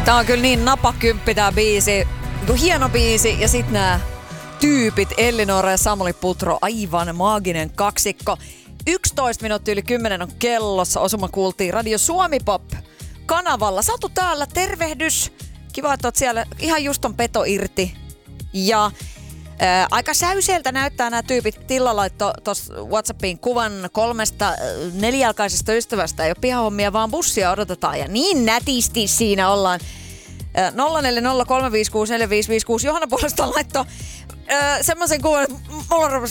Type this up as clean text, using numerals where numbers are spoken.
Tää on kyllä niin napakymppi tää biisi. Hieno biisi ja sit nää tyypit Ellinora ja Samuli Putro. Aivan maaginen kaksikko. 11 minuuttia yli 10 on kellossa. Osuma kuultiin Radio Suomi Pop -kanavalla. Satu täällä, tervehdys. Kiva, että oot siellä. Ihan just on peto irti. Ja aika säyseltä näyttää nämä tyypit. Tilla laittoi tuossa WhatsAppiin kuvan 3 nelijalkaisesta ystävästä. Ei ole pihahommia, vaan bussia odotetaan. Ja niin nätisti siinä ollaan. 0403564556. Johanna puolestaan laittoi semmoisen kuvan, että mulla